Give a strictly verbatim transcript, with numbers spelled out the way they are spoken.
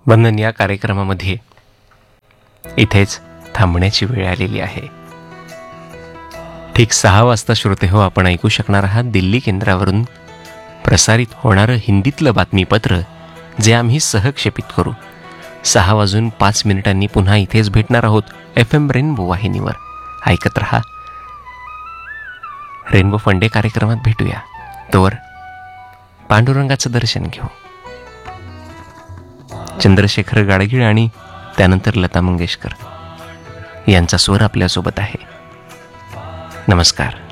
वंदन या कार्यक्रमामध्ये इथेच थांबण्याची वेळ आलेली आहे. ठीक सहा वाजता श्रोते हो आपण ऐकू शकणार आहात दिल्ली केंद्रावरून प्रसारित होणारं हिंदीतलं बातमीपत्र, जे आम्ही सहक्षेपित करू. सहा वाजून पाच मिनिटांनी पुन्हा इथेच भेटणार आहोत एफ एम रेनबो वाहिनीवर. ऐकत रहा. रेनबो फंडे कार्यक्रमात भेटूया. तोवर पांडुरंगाचं दर्शन घेऊ. चंद्रशेखर गाडगीळ आणि त्यानंतर लता मंगेशकर यांचा स्वर आपल्यासोबत आहे. नमस्कार.